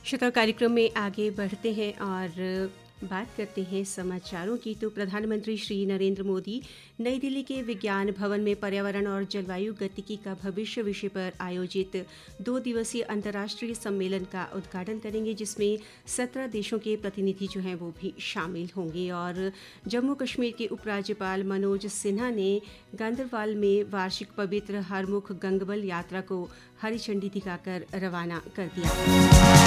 श्रोता कार्यक्रम में आगे बढ़ते हैं और बात करते हैं समाचारों की। तो प्रधानमंत्री श्री नरेंद्र मोदी नई दिल्ली के विज्ञान भवन में पर्यावरण और जलवायु गतिकी का भविष्य विषय पर आयोजित 2 दिवसीय अंतर्राष्ट्रीय सम्मेलन का उद्घाटन करेंगे, जिसमें 17 देशों के प्रतिनिधि जो हैं वो भी शामिल होंगे। और जम्मू कश्मीर के उपराज्यपाल मनोज सिन्हा ने गांदरबल में वार्षिक पवित्र हरमुख गंगबल यात्रा को हरी झंडी दिखाकर रवाना कर दिया।